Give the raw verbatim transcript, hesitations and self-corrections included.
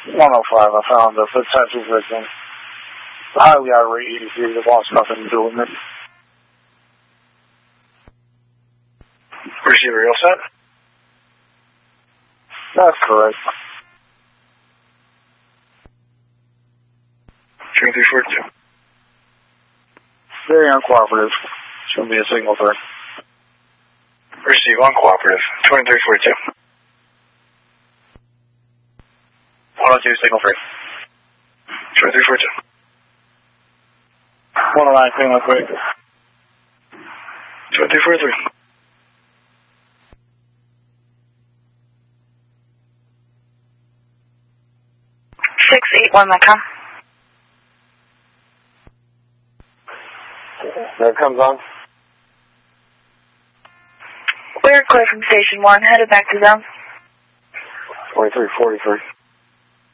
one oh five, I found a potential victim. The highly irate E D C that wants nothing to do with me. Receiver, you all set? That's correct. three four two. Very uncooperative. It's going to be a signal threat. Receive uncooperative. twenty-three forty-two. one oh two, signal free. twenty-three forty-two. one oh nine, signal quick. twenty-three forty-three. six eight one, Mecca. That comes on. We're clear from Station one, headed back to zone. twenty-three forty-three.